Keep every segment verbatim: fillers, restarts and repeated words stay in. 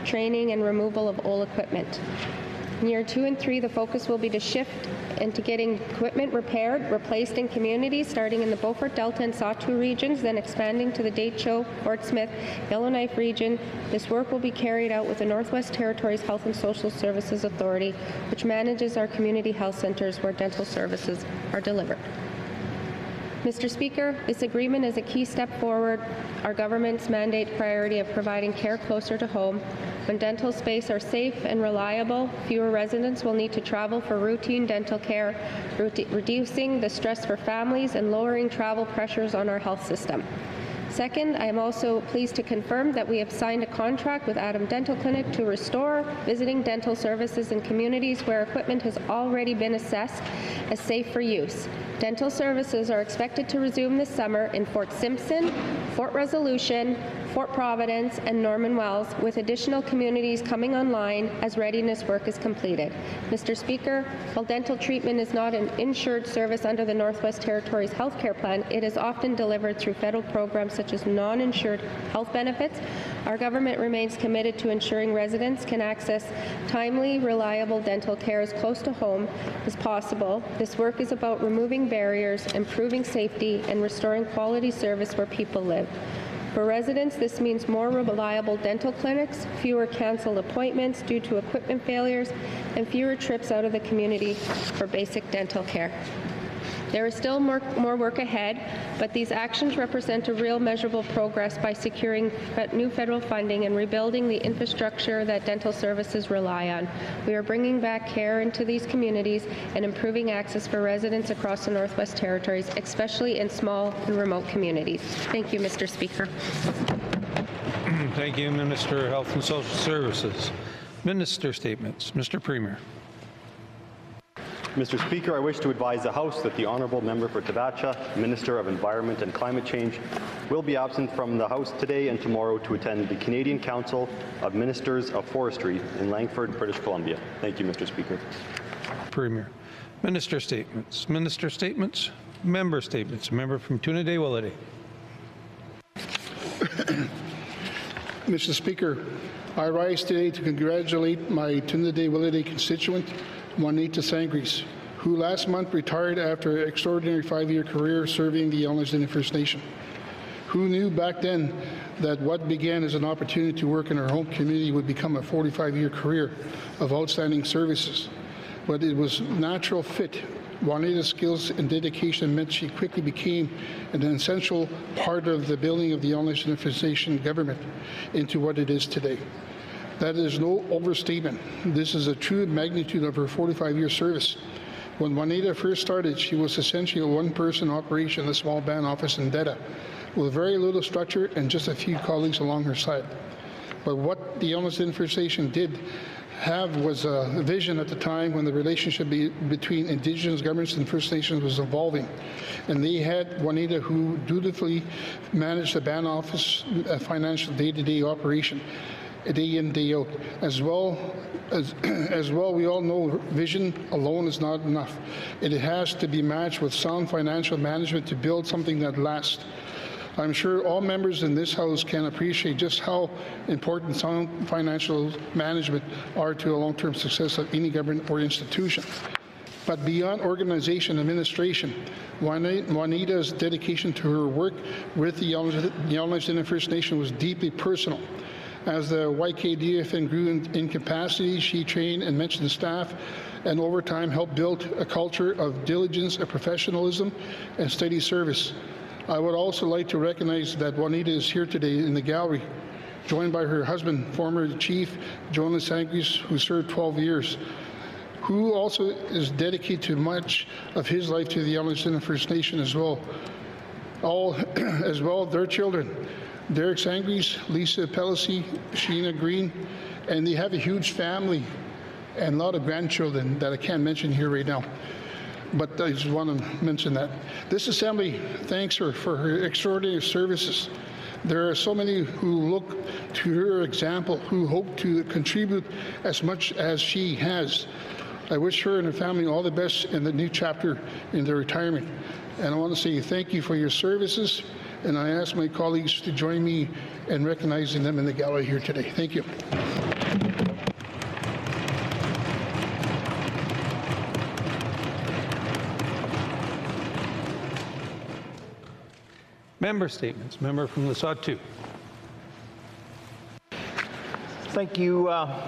training, and removal of old equipment. In year two and three, the focus will be to shift into getting equipment repaired, replaced in communities, starting in the Beaufort, Delta, and Sahtu regions, then expanding to the Deitcho, Fort Smith, Yellowknife region. This work will be carried out with the Northwest Territories Health and Social Services Authority, which manages our community health centres where dental services are delivered. Mister Speaker, this agreement is a key step forward our government's mandate priority of providing care closer to home. When dental space are safe and reliable, fewer residents will need to travel for routine dental care, reducing the stress for families and lowering travel pressures on our health system. Second, I am also pleased to confirm that we have signed a contract with Adam Dental Clinic to restore visiting dental services in communities where equipment has already been assessed as safe for use. Dental services are expected to resume this summer in Fort Simpson, Fort Resolution, Fort Providence, and Norman Wells, with additional communities coming online as readiness work is completed. Mister Speaker, while dental treatment is not an insured service under the Northwest Territories Healthcare Plan, it is often delivered through federal programs such as non-insured health benefits. Our government remains committed to ensuring residents can access timely, reliable dental care as close to home as possible. This work is about removing barriers, improving safety, and restoring quality service where people live. For residents, this means more reliable dental clinics, fewer canceled appointments due to equipment failures, and fewer trips out of the community for basic dental care. There is still more, more work ahead, but these actions represent a real measurable progress by securing new federal funding and rebuilding the infrastructure that dental services rely on. We are bringing back care into these communities and improving access for residents across the Northwest Territories, especially in small and remote communities. Thank you, Mister Speaker. Thank you, Minister of Health and Social Services. Minister statements. Mister Premier. Mister Speaker, I wish to advise the House that the Honourable Member for Tavacha, Minister of Environment and Climate Change, will be absent from the House today and tomorrow to attend the Canadian Council of Ministers of Forestry in Langford, British Columbia. Thank you, Mister Speaker. Premier. Minister statements. Minister statements. Member statements. Member from Toonaday-Willety. Mister Speaker, I rise today to congratulate my Toonaday-Willety constituent, Juanita Sangres, who last month retired after an extraordinary five-year career serving the Yellowknife Indian First Nation. Who knew back then that what began as an opportunity to work in her home community would become a forty-five-year career of outstanding services? But it was natural fit. Juanita's skills and dedication meant she quickly became an essential part of the building of the Yellowknife Indian First Nation government into what it is today. That is no overstatement. This is a true magnitude of her forty-five-year service. When Juanita first started, she was essentially a one-person operation, a small band office in Deda, with very little structure and just a few colleagues along her side. But what the Yellowknife Indian First Nation did have was a vision at the time when the relationship be, between Indigenous governments and First Nations was evolving. And they had Juanita, who dutifully managed the band office, a financial day-to-day operation, day in, day out. As well, as, as well, we all know vision alone is not enough. It has to be matched with sound financial management to build something that lasts. I'm sure all members in this House can appreciate just how important sound financial management are to the long-term success of any government or institution. But beyond organization and administration, Juanita's dedication to her work with the Yellowknife Indian First Nation was deeply personal. As the Y K D F N grew in, in capacity, she trained and mentored the staff, and over time helped build a culture of diligence and professionalism and steady service. I would also like to recognize that Juanita is here today in the gallery, joined by her husband, former Chief Jonas Sangres, who served twelve years, who also is dedicated to much of his life to the Yellowknife Indian First Nation as well. All, as well, their children, Derek Sangres, Lisa Pelosi, Sheena Green, and they have a huge family and a lot of grandchildren that I can't mention here right now. But I just want to mention that. This Assembly thanks her for her extraordinary services. There are so many who look to her example, who hope to contribute as much as she has. I wish her and her family all the best in the new chapter in their retirement. And I want to say thank you for your services, and I ask my colleagues to join me in recognizing them in the gallery here today. Thank you. Member statements. Member from the Sawtooth. Thank you, uh,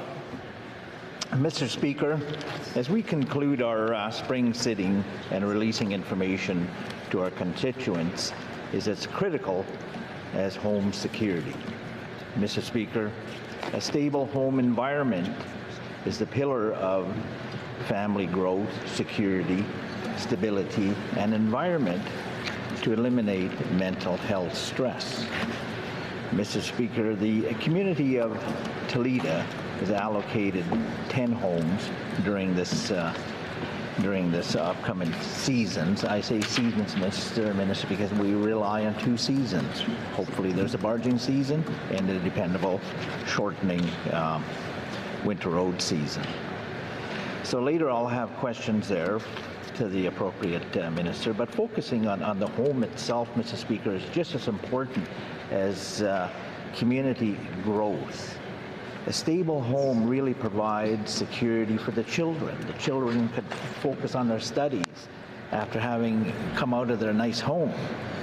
Mister Speaker. As we conclude our uh, spring sitting and releasing information to our constituents is as critical as home security. Mister Speaker, a stable home environment is the pillar of family growth, security, stability, and environment to eliminate mental health stress. Mister Speaker, the community of Toledo has allocated ten homes during this uh, during this upcoming seasons. I say seasons, Mister Minister, because we rely on two seasons. Hopefully there's a barging season and a dependable shortening um, winter road season. So later I'll have questions there to the appropriate uh, minister, but focusing on, on the home itself, Mister Speaker, is just as important as uh, community growth. A stable home really provides security for the children. The children could focus on their studies after having come out of their nice home.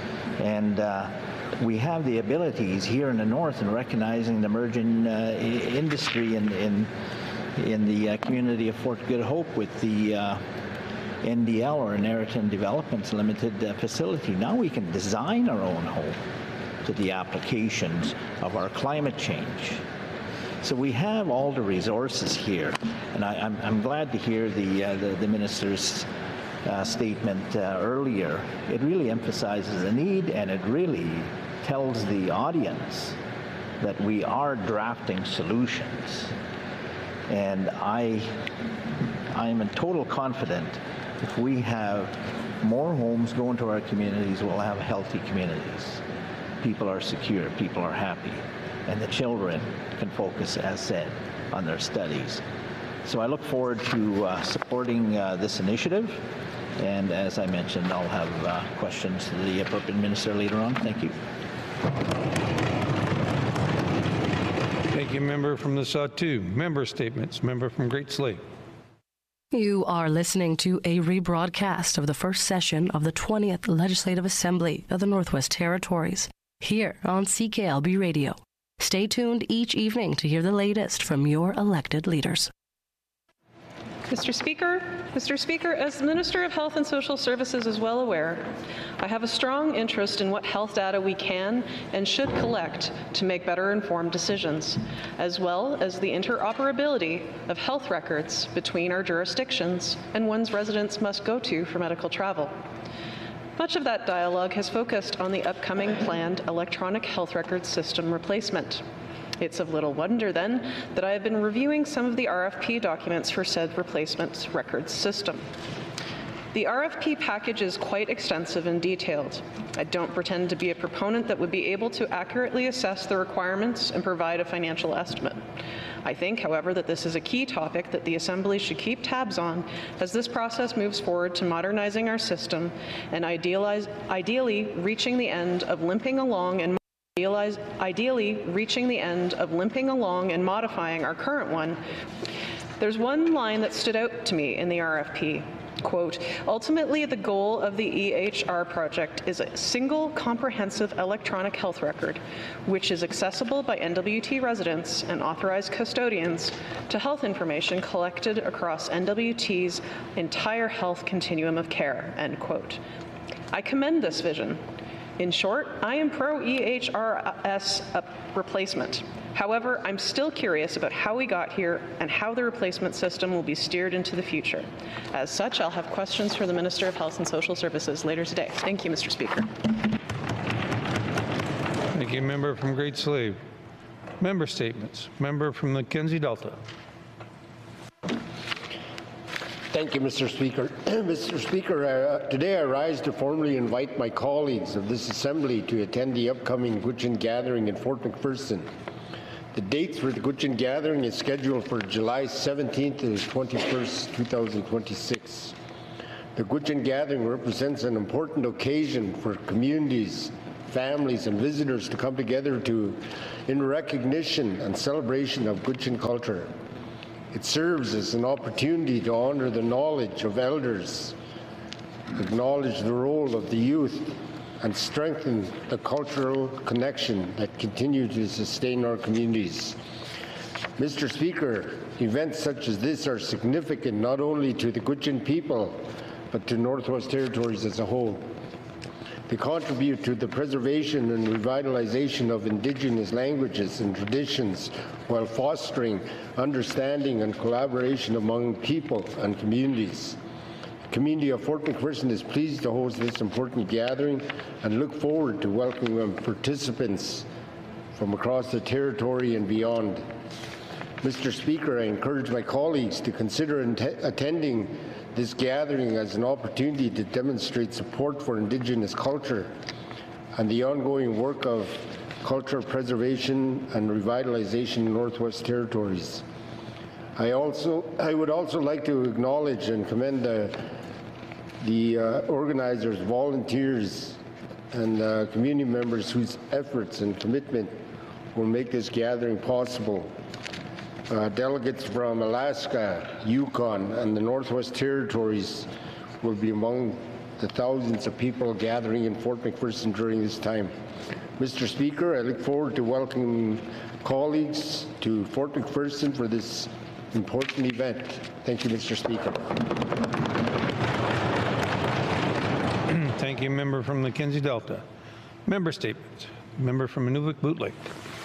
And uh, we have the abilities here in the north in recognizing the emerging uh, industry in, in, in the uh, community of Fort Good Hope with the uh, N D L, or Neriton Developments Limited uh, facility. Now we can design our own home to the applications of our climate change. So we have all the resources here, and I, I'm, I'm glad to hear the, uh, the, the minister's uh, statement uh, earlier. It really emphasizes the need, and it really tells the audience that we are drafting solutions. And I, I'm in total confident if we have more homes go into our communities, we'll have healthy communities. People are secure, people are happy, and the children can focus, as said, on their studies. So I look forward to uh, supporting uh, this initiative, and as I mentioned, I'll have uh, questions to the appropriate minister later on. Thank you. Thank you, member from the Sawtooth. Member statements. Member from Great Slave. You are listening to a rebroadcast of the first session of the twentieth Legislative Assembly of the Northwest Territories, here on C K L B Radio. Stay tuned each evening to hear the latest from your elected leaders. Mister Speaker, Mister Speaker, as the Minister of Health and Social Services is well aware, I have a strong interest in what health data we can and should collect to make better informed decisions, as well as the interoperability of health records between our jurisdictions and ones residents must go to for medical travel. Much of that dialogue has focused on the upcoming planned electronic health records system replacement. It's of little wonder, then, that I have been reviewing some of the R F P documents for said replacement records system. The R F P package is quite extensive and detailed. I don't pretend to be a proponent that would be able to accurately assess the requirements and provide a financial estimate. I think, however, that this is a key topic that the Assembly should keep tabs on as this process moves forward to modernizing our system and idealize, ideally reaching the end of limping along and idealize, ideally reaching the end of limping along and modifying our current one. There's one line that stood out to me in the R F P. Quote, ultimately, the goal of the E H R project is a single comprehensive electronic health record, which is accessible by N W T residents and authorized custodians to health information collected across N W T's entire health continuum of care, end quote. I commend this vision. In short, I am pro E H R S replacement. However, I'm still curious about how we got here and how the replacement system will be steered into the future. As such, I'll have questions for the Minister of Health and Social Services later today. Thank you, Mister Speaker. Thank you, member from Great Slave. Member statements. Member from the Mackenzie Delta. Thank you, Mister Speaker. Mister Speaker, uh, today I rise to formally invite my colleagues of this Assembly to attend the upcoming Gwich'in Gathering in Fort McPherson. The dates for the Gwich'in Gathering is scheduled for July seventeenth to twenty-first, two thousand twenty-six. The Gwich'in Gathering represents an important occasion for communities, families, and visitors to come together to, in recognition and celebration of Gwich'in culture. It serves as an opportunity to honor the knowledge of elders, acknowledge the role of the youth, and strengthen the cultural connection that continue to sustain our communities. Mister Speaker, events such as this are significant not only to the Gwich'in people, but to Northwest Territories as a whole. They contribute to the preservation and revitalization of Indigenous languages and traditions while fostering understanding and collaboration among people and communities. The community of Fort McPherson is pleased to host this important gathering and look forward to welcoming participants from across the territory and beyond. Mister Speaker, I encourage my colleagues to consider attending this gathering as an opportunity to demonstrate support for Indigenous culture and the ongoing work of cultural preservation and revitalization in Northwest Territories. I also, I would also like to acknowledge and commend the, the uh, organizers, volunteers, and uh, community members whose efforts and commitment will make this gathering possible. Uh, delegates from Alaska, Yukon, and the Northwest Territories will be among the thousands of people gathering in Fort McPherson during this time. Mister Speaker, I look forward to welcoming colleagues to Fort McPherson for this important event. Thank you, Mister Speaker. Thank you, member from Mackenzie Delta. Member statements. Member from Inuvik Boot Lake.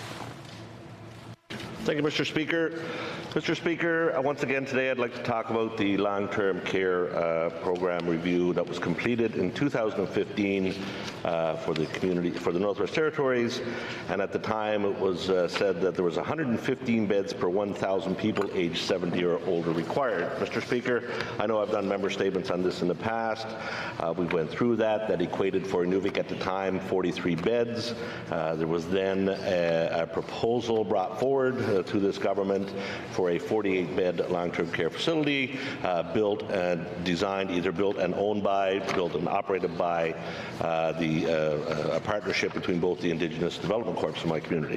Thank you, Mister Speaker. Mister Speaker, uh, once again today I'd like to talk about the long-term care uh, program review that was completed in two thousand fifteen uh, for the community, for the Northwest Territories, and at the time it was uh, said that there was one hundred fifteen beds per one thousand people aged seventy or older required. Mister Speaker, I know I've done member statements on this in the past. Uh, we went through that. That equated for Inuvik at the time forty-three beds. Uh, there was then a, a proposal brought forward uh, to this government for a forty-eight bed long-term care facility uh, built and designed, either built and owned by, built and operated by uh, the uh, a partnership between both the Indigenous Development Corps and my community.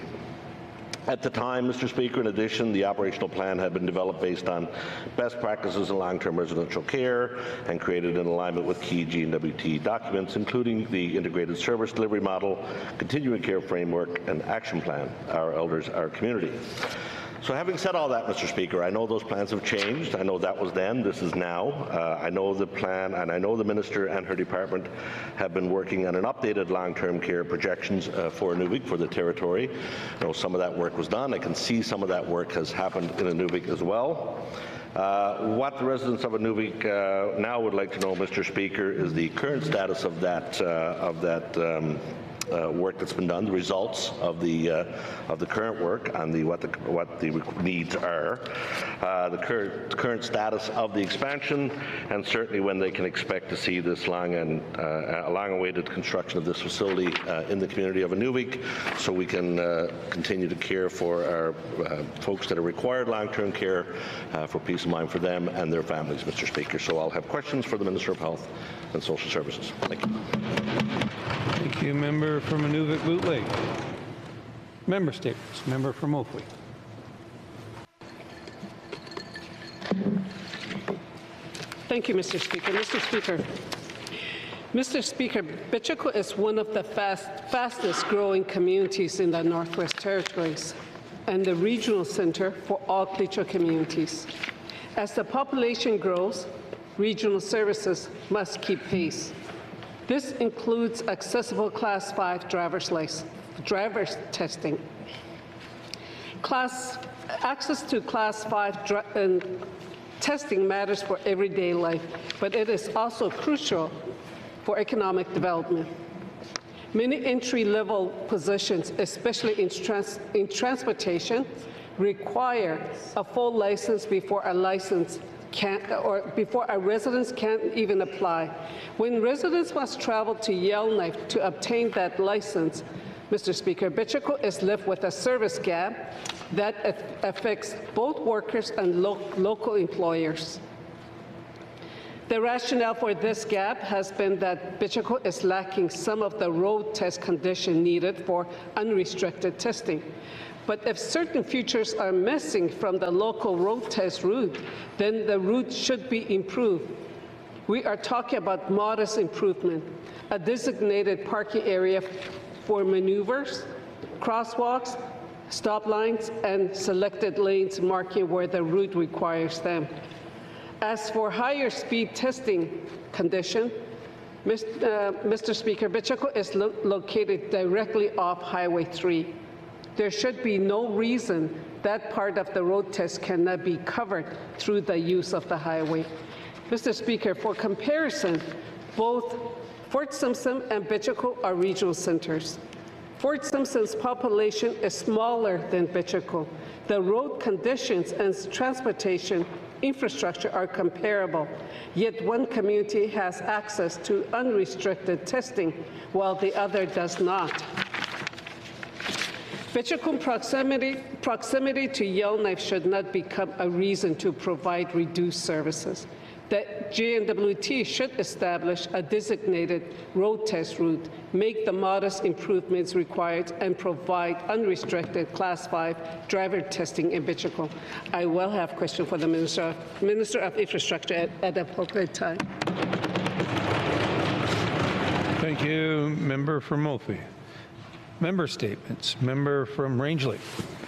At the time, Mister Speaker, in addition, the operational plan had been developed based on best practices in long-term residential care and created in alignment with key G N W T documents, including the Integrated Service Delivery Model, Continuing Care Framework, and Action Plan, Our Elders, Our Community. So having said all that, Mister Speaker, I know those plans have changed. I know that was then, this is now. Uh, I know the plan, and I know the Minister and her department have been working on an updated long-term care projections uh, for Inuvik, for the territory. I know some of that work was done. I can see some of that work has happened in Inuvik as well. Uh, what the residents of Inuvik uh, now would like to know, Mister Speaker, is the current status of that, uh, of that um, Uh, work that's been done, the results of the uh, of the current work and the what the what the needs are, uh, the current current status of the expansion, and certainly when they can expect to see this long and uh, long-awaited construction of this facility uh, in the community of Inuvik, so we can uh, continue to care for our uh, folks that are required long-term care uh, for peace of mind for them and their families, Mister Speaker. So I'll have questions for the Minister of Health and Social Services. Thank you. Thank you, member from Inuvik Boot Lake. Member statements. Member from Oakleigh. Thank you, Mister Speaker. Mister Speaker, Mister Speaker, Bichuco is one of the fast, fastest growing communities in the Northwest Territories and the regional center for all Clicho communities. As the population grows, regional services must keep pace. This includes accessible Class five driver's license, driver's testing. Class, access to Class five dri and testing matters for everyday life, but it is also crucial for economic development. Many entry-level positions, especially in, trans in transportation, require a full license before a license Can, or before our residents can't even apply. When residents must travel to Yellowknife to obtain that license, Mister Speaker, Bichuco is left with a service gap that affects both workers and lo local employers. The rationale for this gap has been that Bichuco is lacking some of the road test condition needed for unrestricted testing. But if certain features are missing from the local road test route, then the route should be improved. We are talking about modest improvement, a designated parking area for maneuvers, crosswalks, stop lines, and selected lanes marking where the route requires them. As for higher speed testing condition, Mister Speaker, Bichuco is lo located directly off Highway three. There should be no reason that part of the road test cannot be covered through the use of the highway. Mister Speaker, for comparison, both Fort Simpson and Bichuco are regional centers. Fort Simpson's population is smaller than Bichuco. The road conditions and transportation infrastructure are comparable, yet one community has access to unrestricted testing while the other does not. Bichuco proximity, proximity to Yellowknife should not become a reason to provide reduced services. The J N W T should establish a designated road test route, make the modest improvements required, and provide unrestricted Class five driver testing in Bichuco. I will have a question for the Minister, Minister of Infrastructure at, at the appropriate time. Thank you. Member from Moultrie. Member statements. Member from Rangeley.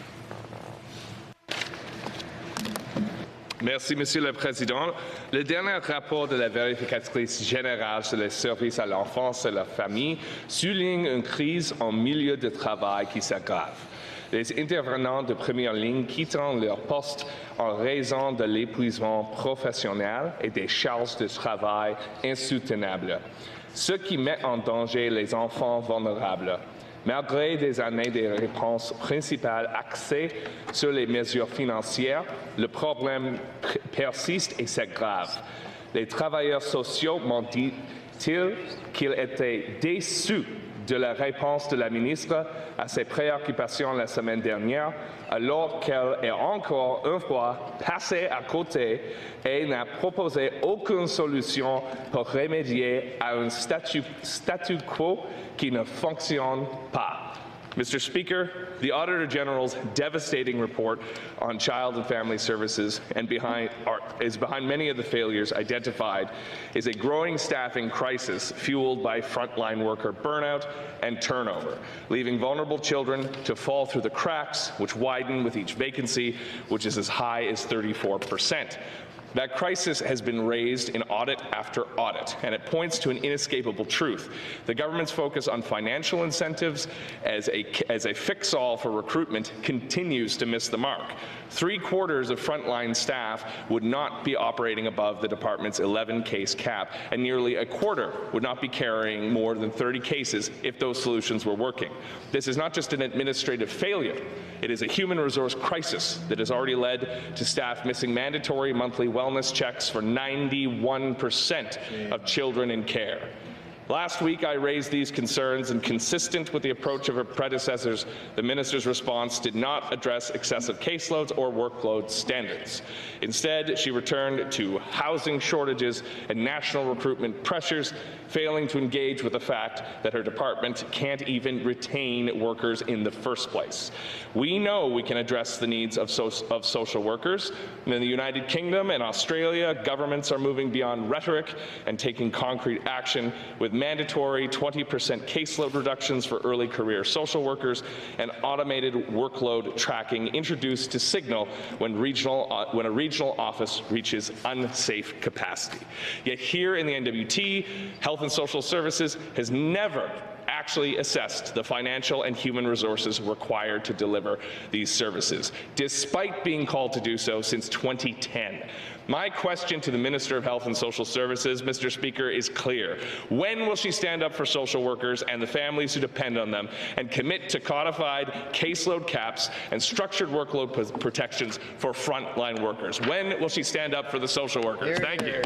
Merci, Monsieur le Président. Le dernier rapport de la vérificatrice générale sur les services à l'enfance et la famille souligne une crise en milieu de travail qui s'aggrave. Les intervenants de première ligne quittant leur poste en raison de l'épuisement professionnel et des charges de travail insoutenables, ce qui met en danger les enfants vulnérables. Malgré des années de réponses principales axées sur les mesures financières, le problème persiste et s'aggrave. Les travailleurs sociaux m'ont dit-ils qu'ils étaient déçus de la réponse de la ministre à ces préoccupations la semaine dernière, alors qu'elle est encore une fois passée à côté et n'a proposé aucune solution pour remédier à un statu, statu quo qui ne fonctionne pas. Mister Speaker, the Auditor General's devastating report on child and family services and behind, are, is behind many of the failures identified is a growing staffing crisis fueled by frontline worker burnout and turnover, leaving vulnerable children to fall through the cracks, which widen with each vacancy, which is as high as thirty-four percent. That crisis has been raised in audit after audit, and it points to an inescapable truth. The government's focus on financial incentives as a, as a fix-all for recruitment continues to miss the mark. Three quarters of frontline staff would not be operating above the department's eleven case cap, and nearly a quarter would not be carrying more than thirty cases if those solutions were working. This is not just an administrative failure, it is a human resource crisis that has already led to staff missing mandatory monthly wellness checks for ninety-one percent of children in care. Last week, I raised these concerns, and consistent with the approach of her predecessors, the minister's response did not address excessive caseloads or workload standards. Instead, she returned to housing shortages and national recruitment pressures, failing to engage with the fact that her department can't even retain workers in the first place. We know we can address the needs of, so of social workers. In the United Kingdom and Australia, governments are moving beyond rhetoric and taking concrete action with mandatory twenty percent caseload reductions for early career social workers and automated workload tracking introduced to signal when, regional, uh, when a regional office reaches unsafe capacity. Yet here in the N W T, Health and Social Services has never actually assessed the financial and human resources required to deliver these services, despite being called to do so since twenty ten. My question to the Minister of Health and Social Services, Mister Speaker, is clear. When will she stand up for social workers and the families who depend on them and commit to codified caseload caps and structured workload protections for frontline workers? When will she stand up for the social workers? Thank you.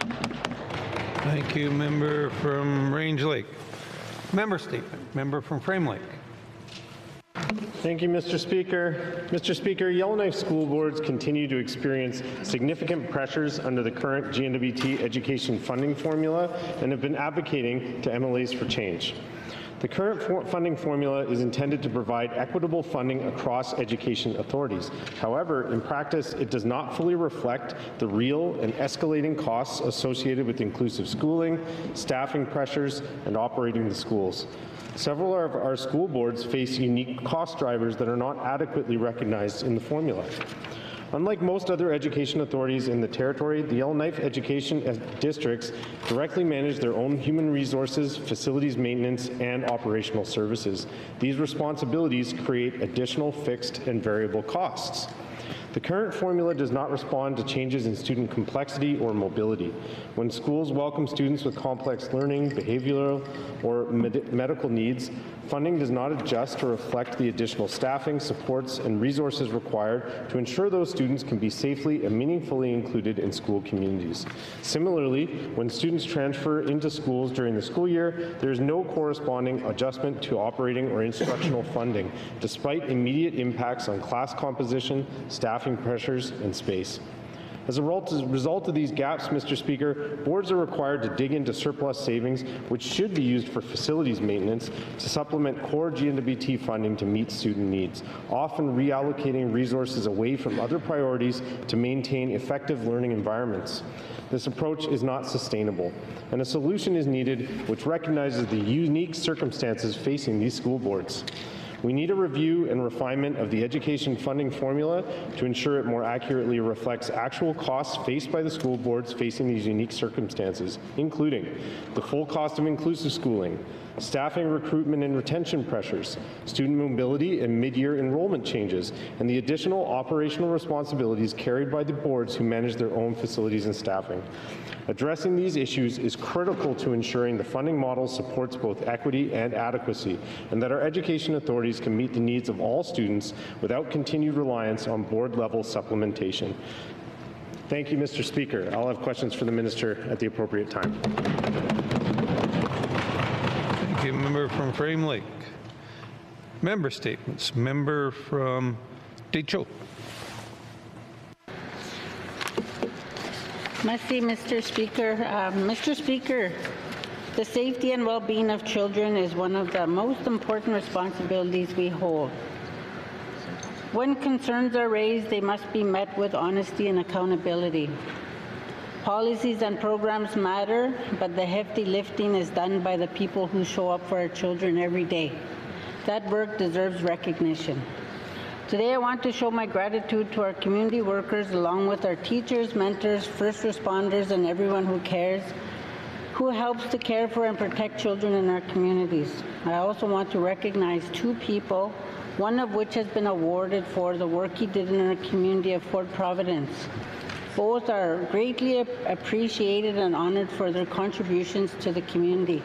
Thank you, member from Range Lake. Member statement. Member from Frame Lake. Thank you, Mister Speaker. Mister Speaker, Yellowknife school boards continue to experience significant pressures under the current G N W T education funding formula and have been advocating to M L As for change. The current for funding formula is intended to provide equitable funding across education authorities. However, in practice, it does not fully reflect the real and escalating costs associated with inclusive schooling, staffing pressures, and operating the schools. Several of our school boards face unique cost drivers that are not adequately recognized in the formula. Unlike most other education authorities in the territory, the Yellowknife education districts directly manage their own human resources, facilities maintenance, and operational services. These responsibilities create additional fixed and variable costs. The current formula does not respond to changes in student complexity or mobility. When schools welcome students with complex learning, behavioral, or med medical needs, funding does not adjust to reflect the additional staffing, supports, and resources required to ensure those students can be safely and meaningfully included in school communities. Similarly, when students transfer into schools during the school year, there is no corresponding adjustment to operating or instructional funding, despite immediate impacts on class composition, staffing pressures, and space. As a result of these gaps, Mister Speaker, boards are required to dig into surplus savings, which should be used for facilities maintenance, to supplement core G N W T funding to meet student needs, often reallocating resources away from other priorities to maintain effective learning environments. This approach is not sustainable, and a solution is needed which recognizes the unique circumstances facing these school boards. We need a review and refinement of the education funding formula to ensure it more accurately reflects actual costs faced by the school boards facing these unique circumstances, including the full cost of inclusive schooling, staffing, recruitment, and retention pressures, student mobility and mid-year enrollment changes, and the additional operational responsibilities carried by the boards who manage their own facilities and staffing. Addressing these issues is critical to ensuring the funding model supports both equity and adequacy, and that our education authorities can meet the needs of all students without continued reliance on board-level supplementation. Thank you, Mister Speaker. I'll have questions for the Minister at the appropriate time. Thank you. Member from Frame Lake. Member statements. Member from Deschaux. Merci, Mister Speaker. Um, Mister Speaker, the safety and well-being of children is one of the most important responsibilities we hold. When concerns are raised, they must be met with honesty and accountability. Policies and programs matter, but the hefty lifting is done by the people who show up for our children every day. That work deserves recognition. Today, I want to show my gratitude to our community workers, along with our teachers, mentors, first responders, and everyone who cares, who helps to care for and protect children in our communities. I also want to recognize two people, one of which has been awarded for the work he did in our community of Fort Providence. Both are greatly appreciated and honored for their contributions to the community.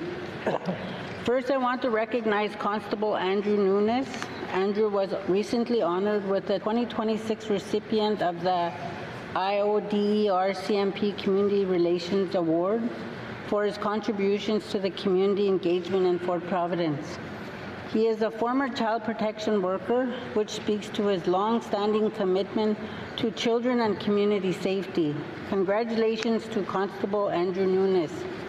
First, I want to recognize Constable Andrew Nunes. Andrew was recently honored with the twenty twenty-six recipient of the I O D E R C M P Community Relations Award for his contributions to the community engagement in Fort Providence. He is a former child protection worker, which speaks to his long-standing commitment to children and community safety. Congratulations to Constable Andrew Nunes.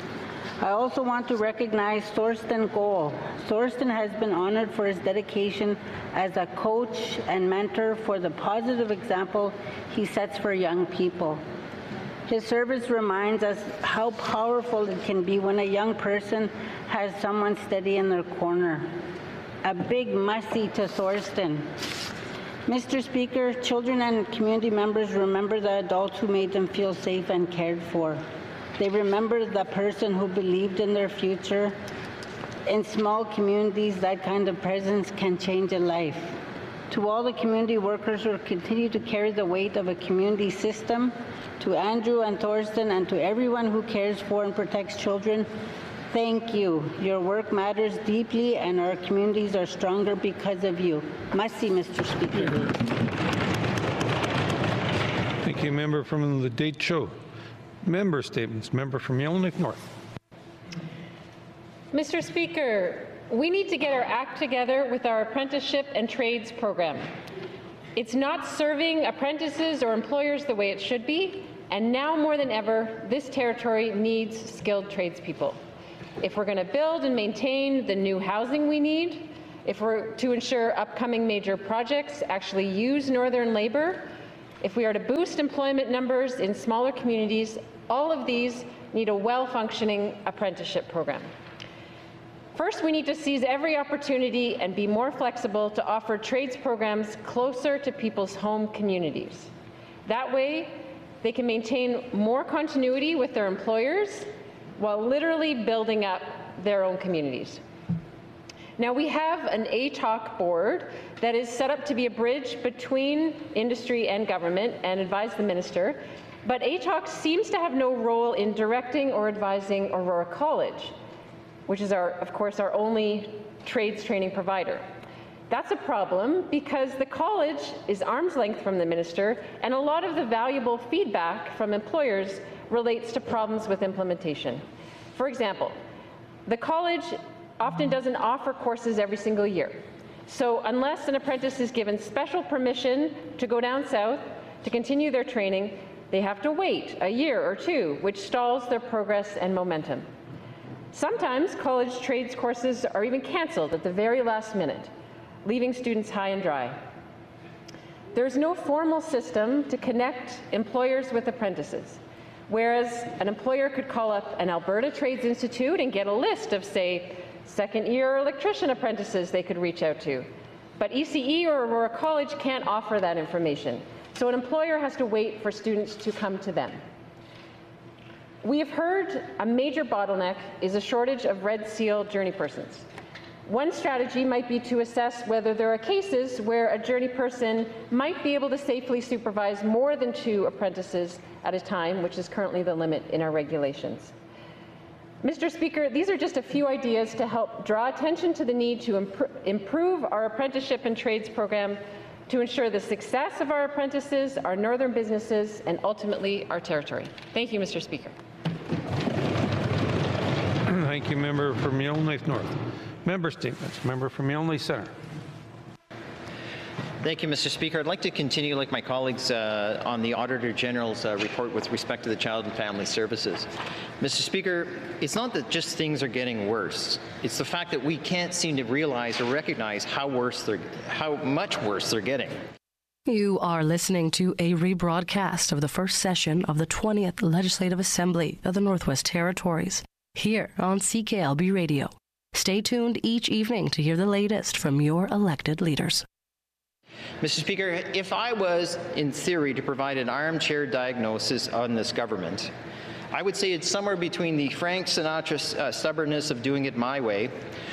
I also want to recognize Thorsten Gohl. Thorsten has been honored for his dedication as a coach and mentor for the positive example he sets for young people. His service reminds us how powerful it can be when a young person has someone steady in their corner. A big must-see to Thorsten. Mister Speaker, children and community members remember the adults who made them feel safe and cared for. They remember the person who believed in their future. In small communities, that kind of presence can change a life. To all the community workers who continue to carry the weight of a community system, to Andrew and Thorsten, and to everyone who cares for and protects children, thank you. Your work matters deeply, and our communities are stronger because of you. Merci, Mister Speaker. Thank you, member from the Deschaux. Member statements. Member from Yellowknife North. Mister Speaker, we need to get our act together with our apprenticeship and trades program. It's not serving apprentices or employers the way it should be, and now more than ever, this territory needs skilled tradespeople. if we're going to build and maintain the new housing we need, if we're to ensure upcoming major projects actually use northern labor, if we are to boost employment numbers in smaller communities, all of these need a well-functioning apprenticeship program. First, we need to seize every opportunity and be more flexible to offer trades programs closer to people's home communities. That way, they can maintain more continuity with their employers while literally building up their own communities. Now, we have an A T O C board that is set up to be a bridge between industry and government and advise the minister, but A T O C seems to have no role in directing or advising Aurora College, which is, our, of course, our only trades training provider. That's a problem because the college is arm's length from the minister, and a lot of the valuable feedback from employers relates to problems with implementation. For example, the college often doesn't offer courses every single year. So unless an apprentice is given special permission to go down south to continue their training, they have to wait a year or two, which stalls their progress and momentum. Sometimes college trades courses are even canceled at the very last minute, leaving students high and dry. There's no formal system to connect employers with apprentices, whereas an employer could call up an Alberta Trades Institute and get a list of, say, second-year electrician apprentices they could reach out to. But E C E or Aurora College can't offer that information, so an employer has to wait for students to come to them. We have heard a major bottleneck is a shortage of Red Seal journey persons. One strategy might be to assess whether there are cases where a journey person might be able to safely supervise more than two apprentices at a time, which is currently the limit in our regulations. Mister Speaker, these are just a few ideas to help draw attention to the need to impr- improve our apprenticeship and trades program to ensure the success of our apprentices, our northern businesses, and ultimately our territory. Thank you, Mister Speaker. Thank you, member from Yellowknife North. Member statements. Member from Yellowknife Centre. Thank you, Mister Speaker. I'd like to continue, like my colleagues, uh, on the Auditor General's uh, report with respect to the Child and Family Services. Mister Speaker, it's not that just things are getting worse. It's the fact that we can't seem to realize or recognize how worse they're, how much worse they're getting. You are listening to a rebroadcast of the first session of the twentieth Legislative Assembly of the Northwest Territories, here on C K L B Radio. Stay tuned each evening to hear the latest from your elected leaders. Mister Speaker, if I was, in theory, to provide an armchair diagnosis on this government, I would say it's somewhere between the Frank Sinatra uh, stubbornness of doing it my way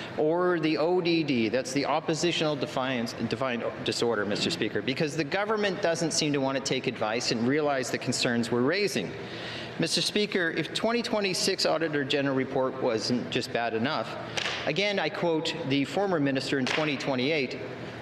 or the O D D, that's the oppositional defiance, defiant disorder, Mister Speaker, because the government doesn't seem to want to take advice and realize the concerns we're raising. Mister Speaker, if twenty twenty-six Auditor General report wasn't just bad enough, again, I quote the former minister in twenty twenty-eight,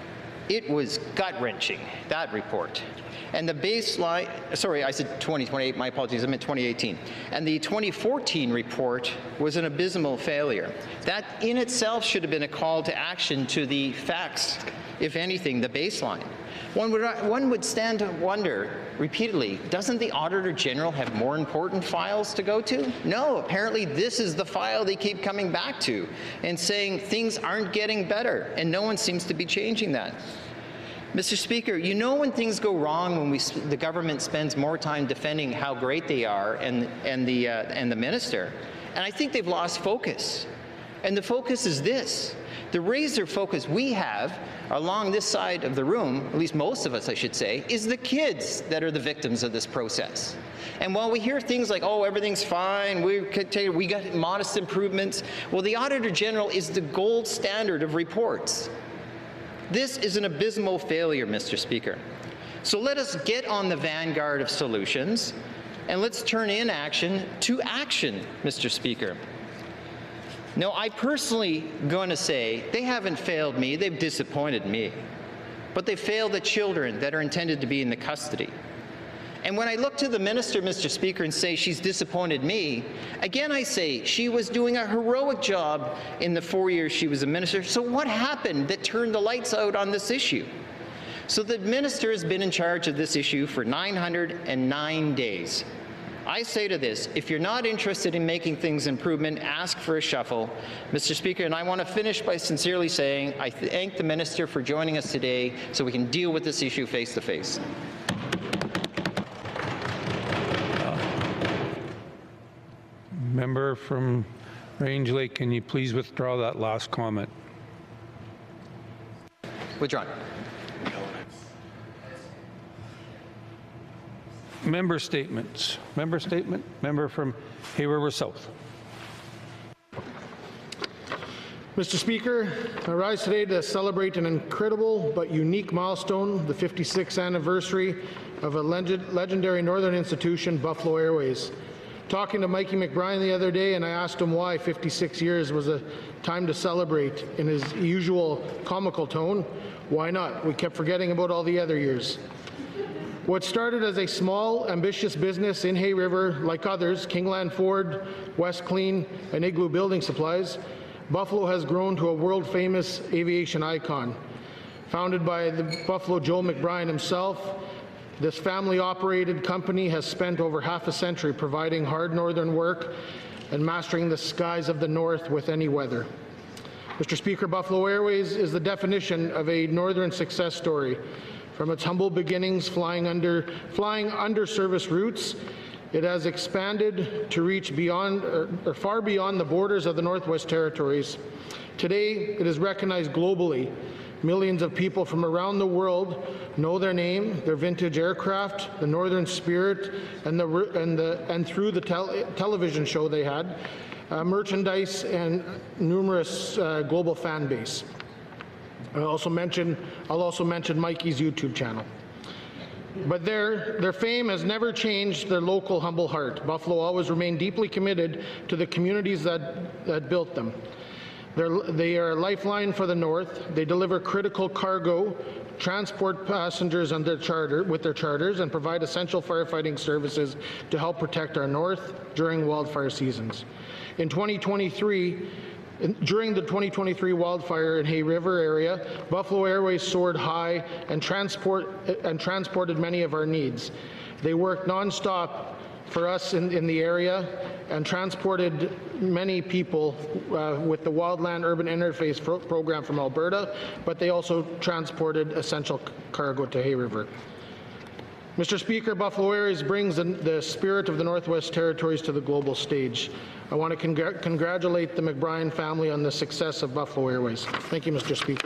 it was gut-wrenching, that report. And the baseline, sorry, I said twenty twenty-eight, my apologies, I meant twenty eighteen. And the twenty fourteen report was an abysmal failure. That in itself should have been a call to action to the facts, if anything, the baseline. One would, one would stand to wonder repeatedly, doesn't the Auditor General have more important files to go to? No, apparently this is the file they keep coming back to and saying things aren't getting better, and no one seems to be changing that. Mister Speaker, you know when things go wrong when we, the government spends more time defending how great they are and, and, the, uh, and the minister, and I think they've lost focus. And the focus is this. The razor focus we have along this side of the room, at least most of us I should say, is the kids that are the victims of this process. And while we hear things like, oh, everything's fine, we, we got modest improvements, well, the Auditor General is the gold standard of reports. This is an abysmal failure, Mister Speaker. So let us get on the vanguard of solutions, and let's turn inaction to action, Mister Speaker. Now, I personally going to say they haven't failed me, they've disappointed me. But they failed the children that are intended to be in the custody. And when I look to the minister, Mister Speaker, and say she's disappointed me, again I say she was doing a heroic job in the four years she was a minister. So what happened that turned the lights out on this issue? So the minister has been in charge of this issue for nine hundred nine days. I say to this, if you're not interested in making things improvement, ask for a shuffle. Mister Speaker, and I want to finish by sincerely saying I thank the Minister for joining us today so we can deal with this issue face to face. Member from Range Lake, can you please withdraw that last comment? Withdrawn. Member statements. Member statement. Member from Hay River South. Mister Speaker, I rise today to celebrate an incredible but unique milestone, the fifty-sixth anniversary of a legend, legendary northern institution, Buffalo Airways. Talking to Mikey McBrien the other day, and I asked him why fifty-six years was a time to celebrate. In his usual comical tone, why not? We kept forgetting about all the other years. What started as a small, ambitious business in Hay River, like others, Kingland Ford, West Clean, and Igloo Building Supplies, Buffalo has grown to a world-famous aviation icon. Founded by the Buffalo Joe McBrien himself, this family-operated company has spent over half a century providing hard northern work and mastering the skies of the north with any weather. Mister Speaker, Buffalo Airways is the definition of a northern success story. From its humble beginnings flying under flying under service routes, it has expanded to reach beyond or, or far beyond the borders of the Northwest Territories. Today, it is recognized globally. Millions of people from around the world know their name, their vintage aircraft, the northern spirit, and the and the and through the tel television show they had, uh, merchandise, and numerous uh, global fan base. I'll also mention I'll also mention Mikey's YouTube channel. But their, their fame has never changed their local humble heart. Buffalo always remained deeply committed to the communities that, that built them. They're, they are a lifeline for the North. They deliver critical cargo, transport passengers on their charter, with their charters, and provide essential firefighting services to help protect our North during wildfire seasons. In twenty twenty-three, During the twenty twenty-three wildfire in Hay River area, Buffalo Airways soared high and, transport, and transported many of our needs. They worked nonstop for us in, in the area and transported many people uh, with the Wildland Urban Interface pro program from Alberta, but they also transported essential cargo to Hay River. Mister Speaker, Buffalo Airways brings the, the spirit of the Northwest Territories to the global stage. I want to congr congratulate the McBrien family on the success of Buffalo Airways. Thank you, Mister Speaker.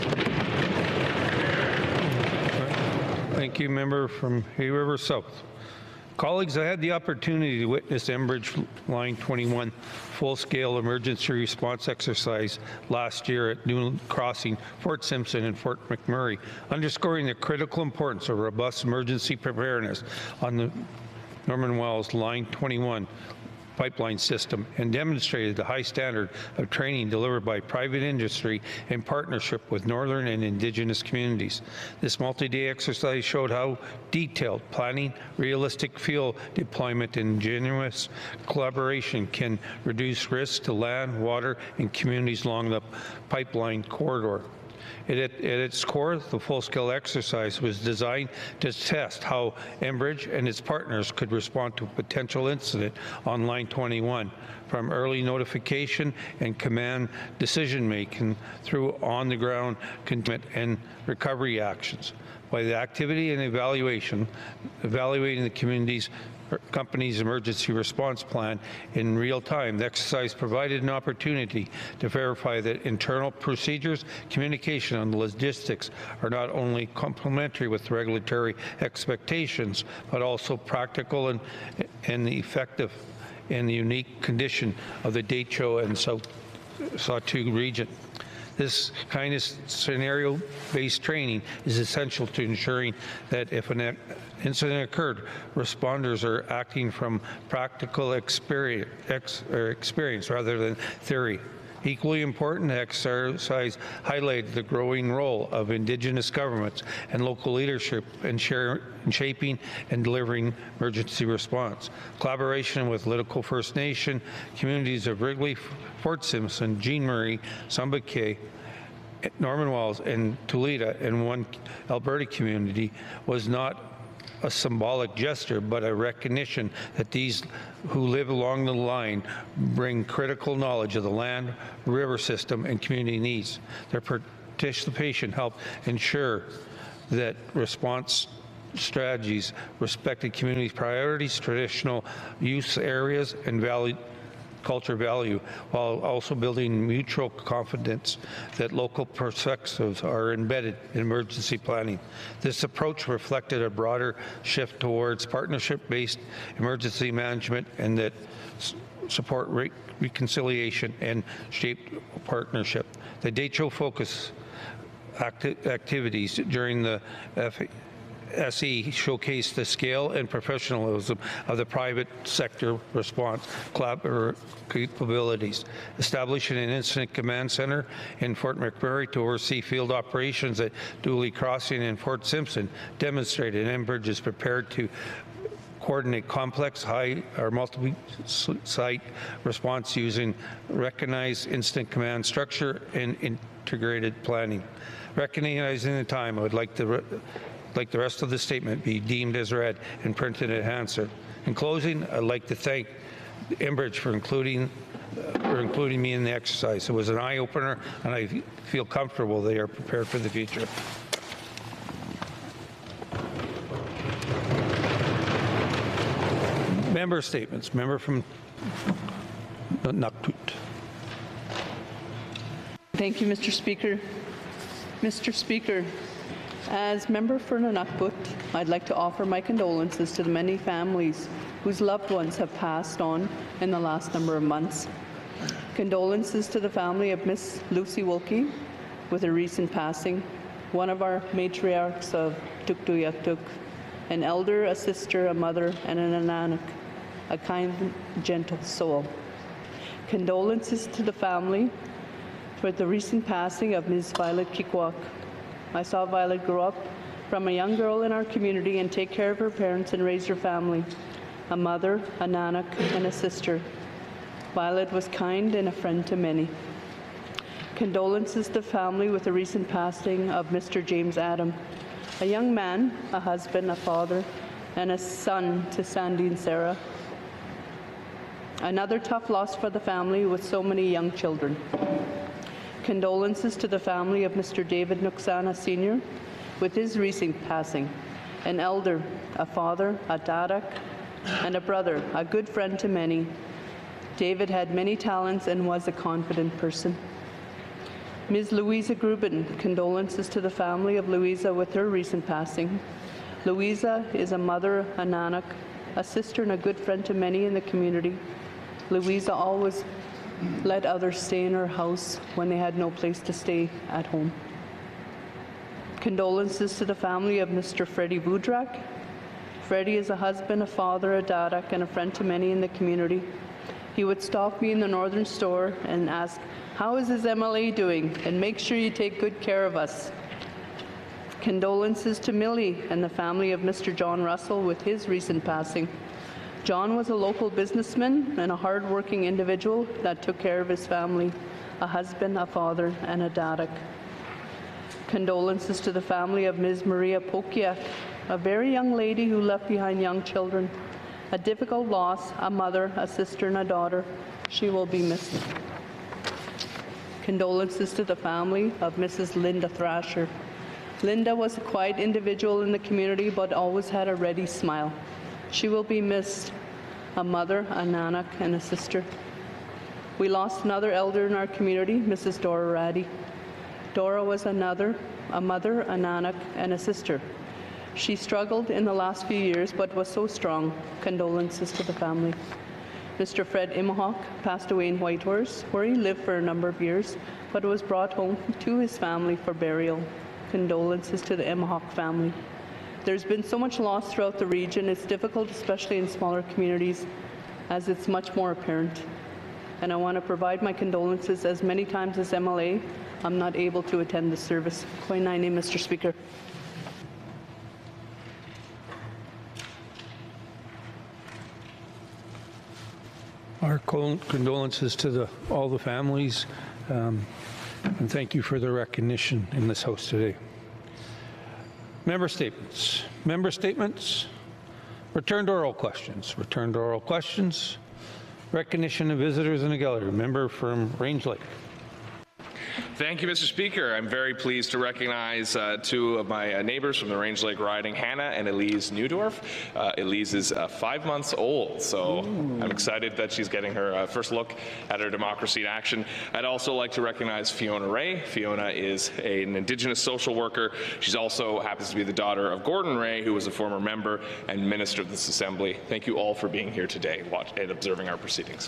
Thank you, member from Hay River South. Colleagues, I had the opportunity to witness Enbridge Line twenty-one full-scale emergency response exercise last year at Newland Crossing, Fort Simpson, and Fort McMurray, underscoring the critical importance of robust emergency preparedness on the Norman Wells Line twenty-one pipeline system, and demonstrated the high standard of training delivered by private industry in partnership with northern and indigenous communities. This multi-day exercise showed how detailed planning, realistic field deployment, and ingenious collaboration can reduce risk to land, water, and communities along the pipeline corridor. At, at its core, the full-scale exercise was designed to test how Enbridge and its partners could respond to a potential incident on Line twenty-one, from early notification and command decision-making through on-the-ground containment and recovery actions. By the activity and evaluation, evaluating the community's company's emergency response plan in real time, the exercise provided an opportunity to verify that internal procedures, communication, and logistics are not only complementary with regulatory expectations, but also practical and, and effective in the unique condition of the Decho and South Sawtooth region. This kind of scenario-based training is essential to ensuring that if an incident occurred, responders are acting from practical experience, ex, or experience rather than theory. Equally important, the exercise highlighted the growing role of Indigenous governments and local leadership in, share, in shaping and delivering emergency response. Collaboration with Lidicol First Nation, communities of Wrigley, Fort Simpson, Jean Marie, Sumbuckey, Norman Wells, and Toledo, and one Alberta community was not a symbolic gesture, but a recognition that these who live along the line bring critical knowledge of the land, river system, and community needs. Their participation helped ensure that response strategies respected community priorities, traditional use areas, and value, culture value, while also building mutual confidence that local perspectives are embedded in emergency planning. This approach reflected a broader shift towards partnership-based emergency management and that support re reconciliation and shaped partnership. The D H O focus acti activities during the F S E showcased the scale and professionalism of the private sector response capabilities. Establishing an incident command center in Fort McMurray to oversee field operations at Dooley Crossing and Fort Simpson demonstrated Enbridge is prepared to coordinate complex, high or multi-site response using recognized incident command structure and integrated planning. Recognizing the time, I would like to like the rest of the statement be deemed as read and printed at Hansard. In closing, I'd like to thank Enbridge for including uh, for including me in the exercise. It was an eye-opener, and I feel comfortable they are prepared for the future. Member statements. Member from Nuktut. Thank you, Mister Speaker. Mister Speaker, as member for Nunukput, I'd like to offer my condolences to the many families whose loved ones have passed on in the last number of months. Condolences to the family of Miss Lucy Wilkie with her recent passing, one of our matriarchs of Tuktoyaktuk, an elder, a sister, a mother, and an ananak, a kind, gentle soul. Condolences to the family for the recent passing of Miz Violet Kikwak. I saw Violet grow up from a young girl in our community and take care of her parents and raise her family, a mother, a nanak, and a sister. Violet was kind and a friend to many. Condolences to the family with the recent passing of Mister James Adam, a young man, a husband, a father, and a son to Sandy and Sarah. Another tough loss for the family with so many young children. Condolences to the family of Mister David Nuksana Senior with his recent passing, an elder, a father, a dadak, and a brother, a good friend to many. David had many talents and was a confident person. Miz Louisa Grubin, condolences to the family of Louisa with her recent passing. Louisa is a mother, a nanak, a sister, and a good friend to many in the community. Louisa always let others stay in her house when they had no place to stay at home. Condolences to the family of Mister Freddie Vudrak. Freddie is a husband, a father, a dadak, and a friend to many in the community. He would stop me in the northern store and ask, "How is his M L A doing? And make sure you take good care of us." Condolences to Millie and the family of Mister John Russell with his recent passing. John was a local businessman and a hard-working individual that took care of his family, a husband, a father, and a dadak. Condolences to the family of Miz Maria Pokiak, a very young lady who left behind young children. A difficult loss, a mother, a sister, and a daughter. She will be missed. Condolences to the family of Missus Linda Thrasher. Linda was a quiet individual in the community, but always had a ready smile. She will be missed, a mother, a nanak, and a sister. We lost another elder in our community, Missus Dora Raddy. Dora was another, a mother, a nanak, and a sister. She struggled in the last few years, but was so strong. Condolences to the family. Mister Fred Imahawk passed away in Whitehorse, where he lived for a number of years, but was brought home to his family for burial. Condolences to the Imahawk family. There's been so much loss throughout the region. It's difficult, especially in smaller communities, as it's much more apparent. And I want to provide my condolences as many times as M L A. I'm not able to attend the service. Koinaini, Mister Speaker. Our condolences to the, all the families, um, and thank you for the recognition in this House today. Member statements. Member statements. Return to oral questions. Return to oral questions. Recognition of visitors in the gallery. Member from Range Lake. Thank you, Mister Speaker. I'm very pleased to recognize uh, two of my uh, neighbors from the Range Lake riding, Hannah and Elise Neudorf. Uh, Elise is uh, five months old, so Ooh. I'm excited that she's getting her uh, first look at her democracy in action. I'd also like to recognize Fiona Ray. Fiona is a, an Indigenous social worker. She also happens to be the daughter of Gordon Ray, who was a former member and minister of this Assembly. Thank you all for being here today watch, and observing our proceedings.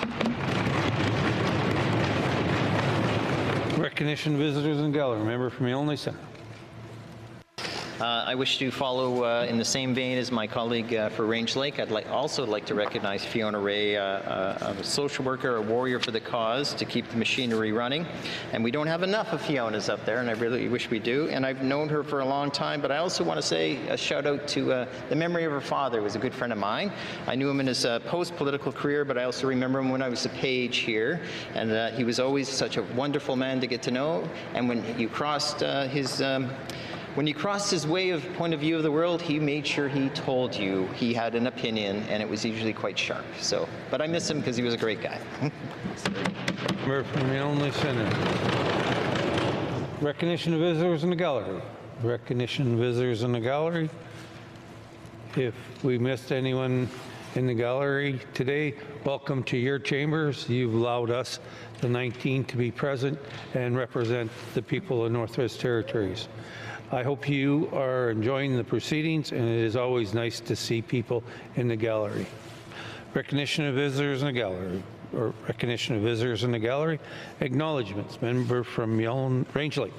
Recognition of visitors in the gallery. Member from Yellowknife Centre. Uh, I wish to follow uh, in the same vein as my colleague uh, for Range Lake. I'd like, also like to recognize Fiona Ray, uh, uh, a social worker, a warrior for the cause, to keep the machinery running. And we don't have enough of Fionas up there, and I really wish we do. And I've known her for a long time, but I also want to say a shout out to uh, the memory of her father, who was a good friend of mine. I knew him in his uh, post-political career, but I also remember him when I was a page here. And uh, he was always such a wonderful man to get to know. And when you crossed uh, his... Um, When you crossed his way of point of view of the world, he made sure he told you he had an opinion, and it was usually quite sharp. So, but I miss him because he was a great guy. Member from Yellowknife Centre. Recognition of visitors in the gallery. Recognition of visitors in the gallery. If we missed anyone in the gallery today, welcome to your chambers. You've allowed us, the nineteen, to be present and represent the people of Northwest Territories. I hope you are enjoying the proceedings, and it is always nice to see people in the gallery. Recognition of visitors in the gallery, or recognition of visitors in the gallery. Acknowledgements. Member from Yellow Range Lake.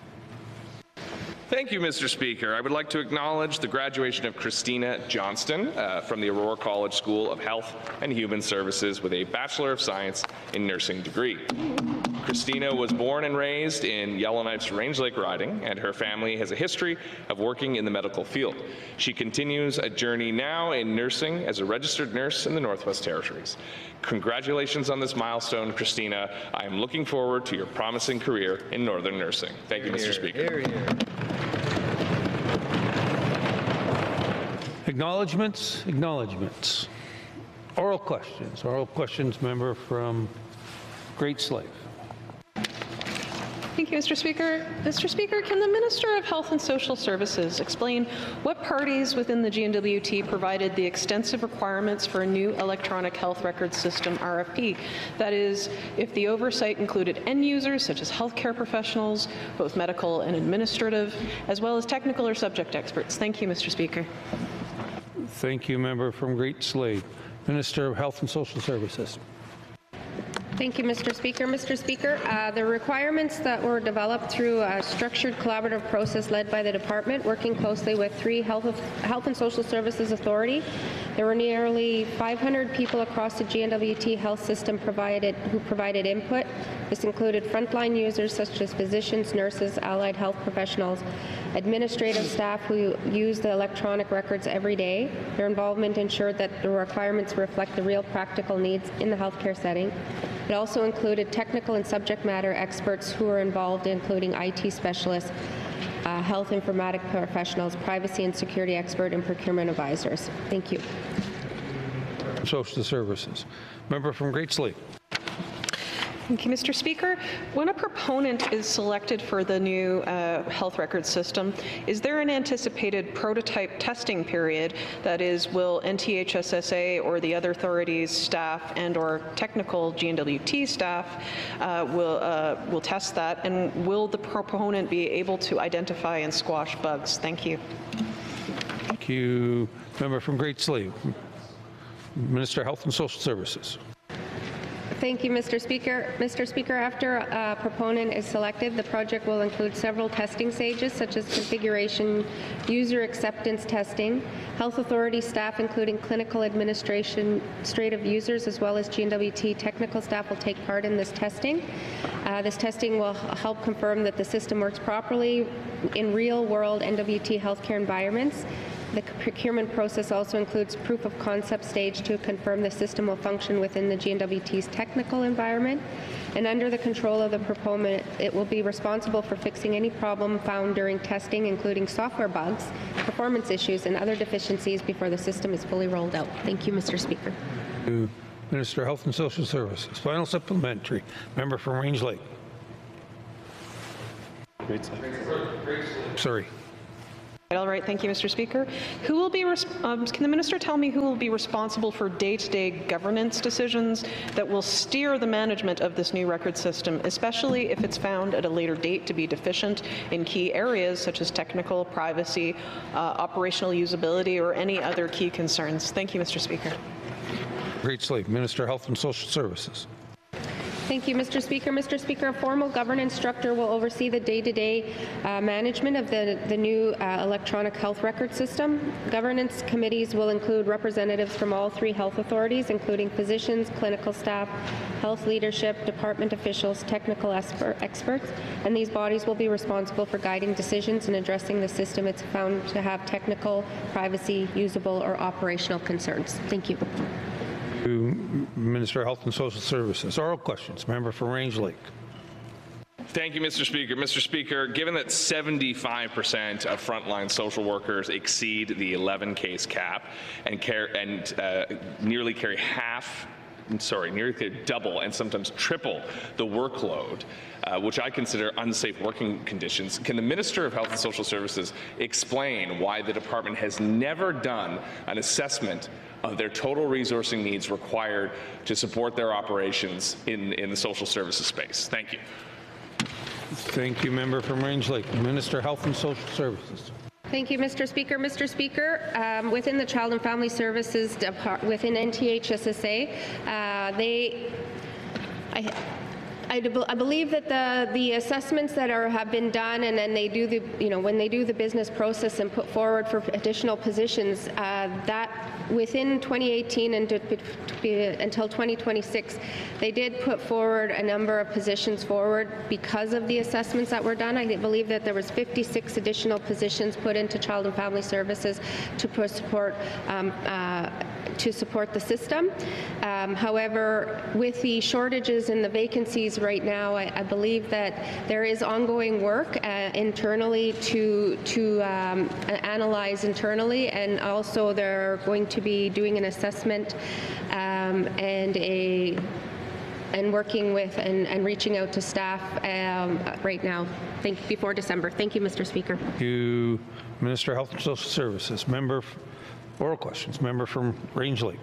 Thank you, Mister Speaker. I would like to acknowledge the graduation of Christina Johnston uh, from the Aurora College School of Health and Human Services with a Bachelor of Science in Nursing degree. Christina was born and raised in Yellowknife's Range Lake riding, and her family has a history of working in the medical field. She continues a journey now in nursing as a registered nurse in the Northwest Territories. Congratulations on this milestone, Christina. I am looking forward to your promising career in Northern nursing. Thank you, Mister Speaker. Here, here. Acknowledgements, acknowledgements. Oral questions. Oral questions, member from Great Slave. Thank you, Mister Speaker. Mister Speaker, can the Minister of Health and Social Services explain what parties within the G N W T provided the extensive requirements for a new electronic health record system R F P? That is, if the oversight included end users such as healthcare professionals, both medical and administrative, as well as technical or subject experts. Thank you, Mister Speaker. Thank you, member from Great Slave. Minister of Health and Social Services. Thank you, Mister Speaker. Mister Speaker, uh, the requirements that were developed through a structured collaborative process led by the department, working closely with three Health, of, Health and Social Services Authority. There were nearly five hundred people across the G N W T health system provided, who provided input. This included frontline users such as physicians, nurses, allied health professionals, administrative staff who use the electronic records every day. Their involvement ensured that the requirements reflect the real practical needs in the healthcare setting. It also included technical and subject matter experts who were involved, including I T specialists, uh, health informatic professionals, privacy and security expert, and procurement advisors. Thank you. Social Services. Member from Great Slave. Thank you, Mister Speaker. When a proponent is selected for the new uh, health record system, is there an anticipated prototype testing period? That is, will N T H S S A or the other authorities' staff and or technical G N W T staff uh, will, uh, will test that? And will the proponent be able to identify and squash bugs? Thank you. Thank you. Member from Great Slave. Minister of Health and Social Services. Thank you, Mister Speaker. Mister Speaker, after a proponent is selected, the project will include several testing stages, such as configuration, user acceptance testing. Health authority staff, including clinical administration, administrative users, as well as G N W T technical staff, will take part in this testing. Uh, this testing will help confirm that the system works properly in real-world N W T healthcare environments. The procurement process also includes proof of concept stage to confirm the system will function within the G N W T's technical environment. And under the control of the proponent, it will be responsible for fixing any problem found during testing, including software bugs, performance issues, and other deficiencies before the system is fully rolled out. Thank you, Mister Speaker. To Minister of Health and Social Services. Final supplementary. Member from Range Lake. Sorry. All right, thank you, Mister Speaker. Who will be, um, can the minister tell me who will be responsible for day-to-day governance decisions that will steer the management of this new record system, especially if it's found at a later date to be deficient in key areas such as technical, privacy, uh, operational usability, or any other key concerns? Thank you, Mister Speaker. Great Slave, Minister of Health and Social Services. Thank you, Mister Speaker. Mister Speaker, a formal governance structure will oversee the day-to-day uh, management of the, the new uh, electronic health record system. Governance committees will include representatives from all three health authorities, including physicians, clinical staff, health leadership, department officials, technical experts, and these bodies will be responsible for guiding decisions and addressing the system it's found to have technical, privacy, usable, or operational concerns. Thank you. To Minister of Health and Social Services. Oral questions. Member for Range Lake. Thank you, Mister Speaker. Mister Speaker, given that seventy-five percent of frontline social workers exceed the eleven case cap and, care, and uh, nearly carry half sorry, nearly double and sometimes triple the workload, uh, which I consider unsafe working conditions. Can the Minister of Health and Social Services explain why the department has never done an assessment of their total resourcing needs required to support their operations in, in the social services space? Thank you. Thank you, member from Range Lake. Minister of Health and Social Services. Thank you, Mister Speaker. Mister Speaker, um, within the Child and Family Services, within N T H S S A, uh, they, I, I, I believe that the the assessments that are have been done, and then they do the, you know, when they do the business process and put forward for additional positions, uh, that within twenty eighteen and to, to, until twenty twenty-six, they did put forward a number of positions forward because of the assessments that were done. I believe that there was fifty-six additional positions put into Child and Family Services to support um, uh, to support the system. Um, however, with the shortages and the vacancies right now, I, I believe that there is ongoing work uh, internally to to um, analyze internally, and also they're going to be doing an assessment um, and a and working with and, and reaching out to staff um, right now. Thank before December. Thank you, Mister Speaker. Thank you, Minister of Health and Social Services. Member, oral questions. Member from Range Lake.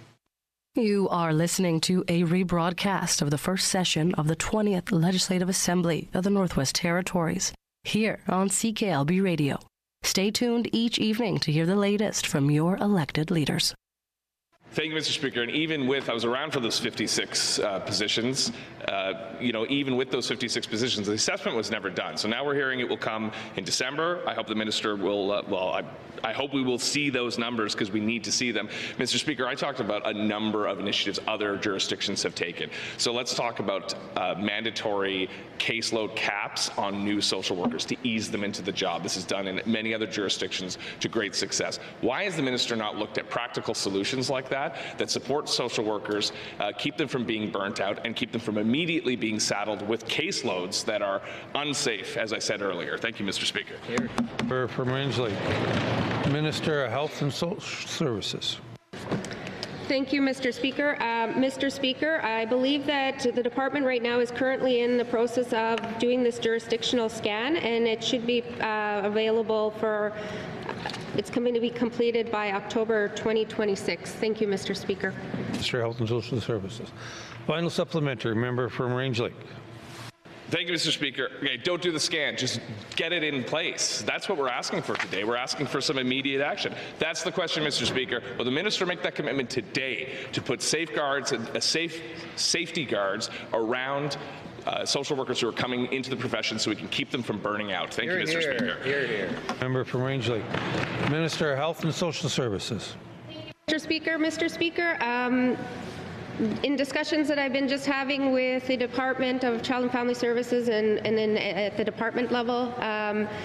You are listening to a rebroadcast of the first session of the twentieth Legislative Assembly of the Northwest Territories, here on C K L B Radio. Stay tuned each evening to hear the latest from your elected leaders. Thank you, Mister Speaker. And even with, I was around for those fifty-six uh, positions, uh, you know, even with those fifty-six positions, the assessment was never done. So now we're hearing it will come in December. I hope the minister will, uh, well, I, I hope we will see those numbers because we need to see them. Mister Speaker, I talked about a number of initiatives other jurisdictions have taken. So let's talk about uh, mandatory caseload caps on new social workers to ease them into the job. This is done in many other jurisdictions to great success. Why has the minister not looked at practical solutions like that that support social workers, uh, keep them from being burnt out, and keep them from immediately being saddled with caseloads that are unsafe, as I said earlier? Thank you, Mister Speaker. For, from Range Lake. Minister of Health and Social Services. Thank you, Mister Speaker. Uh, Mister Speaker, I believe that the department right now is currently in the process of doing this jurisdictional scan, and it should be uh, available for, it's going to be completed by October twenty twenty-six. Thank you, Mister Speaker. Minister of Health and Social Services. Final supplementary, member from Range Lake. Thank you, Mister Speaker. Okay, don't do the scan. Just get it in place. That's what we're asking for today. We're asking for some immediate action. That's the question, Mister Speaker. Will the minister make that commitment today to put safeguards and uh, safe safety guards around uh, social workers who are coming into the profession so we can keep them from burning out? Thank Here, you, Mister here. Speaker. Here, here. Member from Range Lake. Minister of Health and Social Services. Mister Speaker, Mister Speaker, um, in discussions that I've been just having with the Department of Child and Family Services and, and then at the department level, um,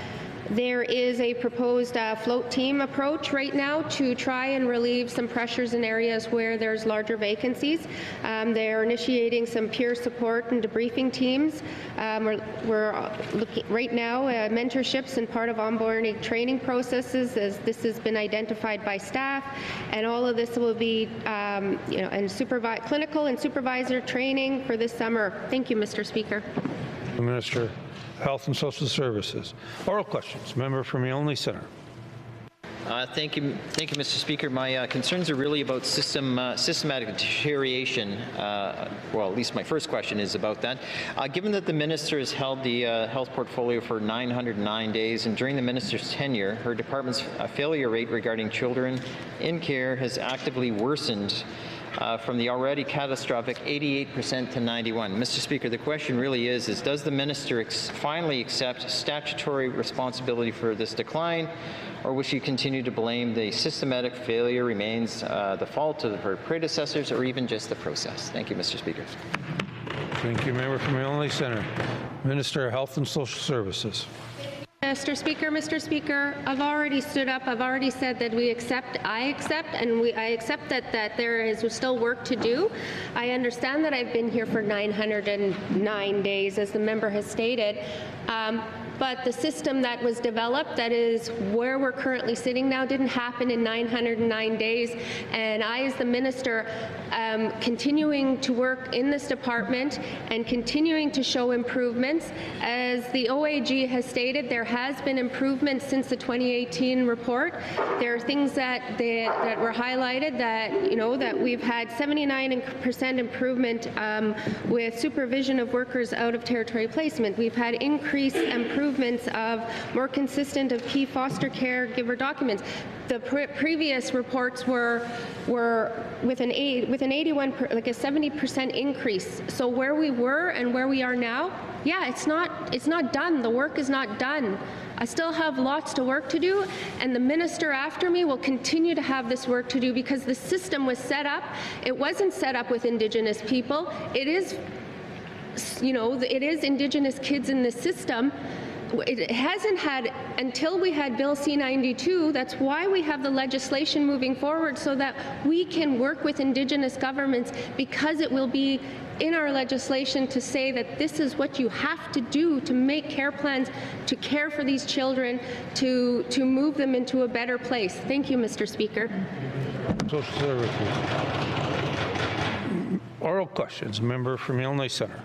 There is a proposed uh, float team approach right now to try and relieve some pressures in areas where there's larger vacancies. Um, they're initiating some peer support and debriefing teams. Um, we're, we're looking right now uh, mentorships and part of onboarding training processes, as this has been identified by staff, and all of this will be um, you know, and supervi- clinical and supervisor training for this summer. Thank you, Mister Speaker. The Minister of Health and Social Services. Oral questions. Member from Yonge Centre. Uh, thank you, thank you, Mister Speaker. My uh, concerns are really about system, uh, systematic deterioration. Uh, well, at least my first question is about that. Uh, given that the minister has held the uh, health portfolio for nine hundred nine days, and during the minister's tenure, her department's uh, failure rate regarding children in care has actively worsened Uh, from the already catastrophic eighty-eight percent to ninety-one. Mister Speaker, the question really is, is does the minister ex finally accept statutory responsibility for this decline, or will she continue to blame the systematic failure remains uh, the fault of her predecessors, or even just the process? Thank you, Mister Speaker. Thank you, Member from Yonge Centre. Minister of Health and Social Services. Mister Speaker, Mister Speaker, I've already stood up. I've already said that we accept, I accept, and we, I accept that, that there is still work to do. I understand that I've been here for nine hundred nine days, as the member has stated. Um, But the system that was developed, that is where we're currently sitting now, didn't happen in nine hundred nine days. And I, as the minister, um, continuing to work in this department and continuing to show improvements. As the O A G has stated, there has been improvements since the twenty eighteen report. There are things that they, that were highlighted that, you know, that we've had seventy-nine percent improvement um, with supervision of workers out of territory placement. We've had increased improvement improvements of more consistent of key foster caregiver documents. The pre previous reports were were with an eight, with an eighty-one per, like a seventy percent increase. So where we were and where we are now, yeah, it's not it's not done. The work is not done. I still have lots to work to do, and the minister after me will continue to have this work to do, because the system was set up. It wasn't set up with Indigenous people. It is, you know, it is Indigenous kids in the system. It hasn't had, until we had Bill C ninety-two, that's why we have the legislation moving forward, so that we can work with Indigenous governments, because it will be in our legislation to say that this is what you have to do to make care plans, to care for these children, to, to move them into a better place. Thank you, Mister Speaker. Social Services. Oral questions. Member from Yonge Centre.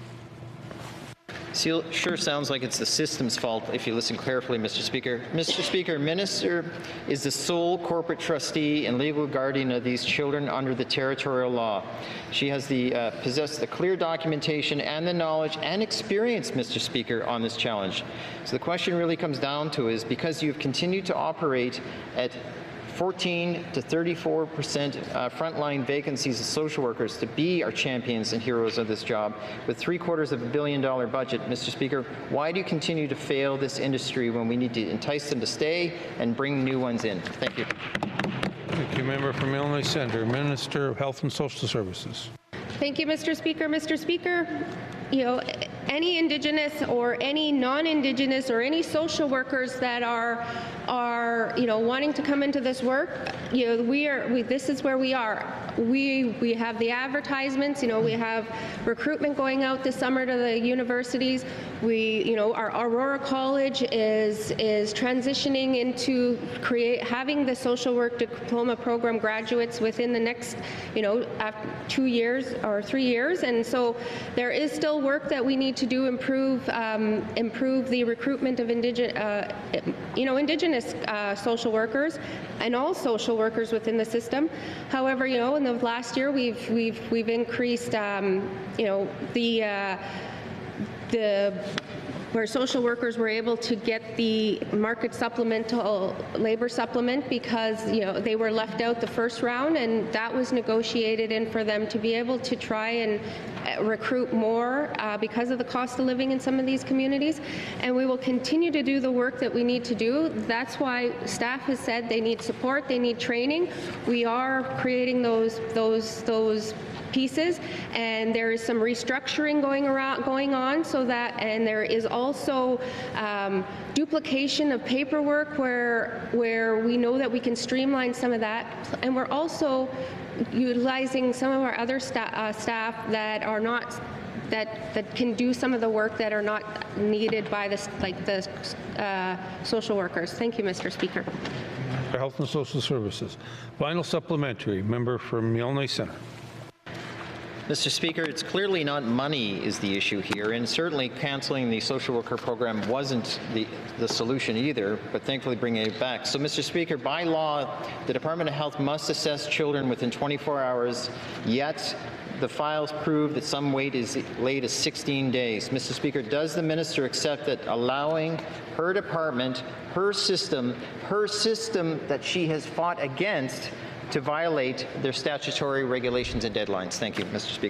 Sure sounds like it's the system's fault if you listen carefully, Mister Speaker. Mister Speaker, Minister is the sole corporate trustee and legal guardian of these children under the territorial law. She has the uh, possessed the clear documentation and the knowledge and experience, Mister Speaker, on this challenge. So the question really comes down to is, because you've continued to operate at fourteen to thirty-four percent uh, frontline vacancies of social workers to be our champions and heroes of this job, with three quarters of a billion dollar budget, Mister Speaker, why do you continue to fail this industry when we need to entice them to stay and bring new ones in? Thank you. Thank you, Member from Yonge Centre. Minister of Health and Social Services. Thank you, Mister Speaker. Mister Speaker, you know, any Indigenous or any non-Indigenous or any social workers that are are you know wanting to come into this work, you know, we are we, this is where we are. We we have the advertisements. You know, we have recruitment going out this summer to the universities. We you know our Aurora College is is transitioning into create having the social work diploma program graduates within the next you know after two years or three years, and so there is still work that we need to do, improve um, improve the recruitment of indigenous, uh, you know, Indigenous uh, social workers and all social workers within the system. However, you know, in the last year we've we've we've increased, um, you know, the uh, the where social workers were able to get the market supplemental labor supplement because, you know, they were left out the first round, and that was negotiated in for them to be able to try and recruit more uh, because of the cost of living in some of these communities. And we will continue to do the work that we need to do. That's why staff has said they need support, they need training. We are creating those those those pieces, and there is some restructuring going around going on, so that, and there is also um, duplication of paperwork where where we know that we can streamline some of that, and we're also utilizing some of our other sta uh, staff that are not that that can do some of the work that are not needed by the like the uh, social workers. Thank you, Mister Speaker. For Health and Social Services. Final supplementary, member from Yellowknife Centre. Mister Speaker, it's clearly not money is the issue here, and certainly canceling the social worker program wasn't the, the solution either, but thankfully bringing it back. So, Mister Speaker, by law, the Department of Health must assess children within twenty-four hours, yet the files prove that some wait is late as sixteen days. Mister Speaker, does the minister accept that allowing her department, her system, her system that she has fought against to violate their statutory regulations and deadlines? Thank you, Mister Speaker.